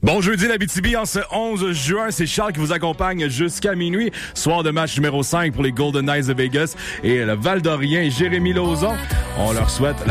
Bon jeudi l'Abitibi en ce 11 juin, c'est Charles qui vous accompagne jusqu'à minuit. Soir de match numéro 5 pour les Golden Knights de Vegas et le Val d'Orient et Jérémy Lauzon. On leur souhaite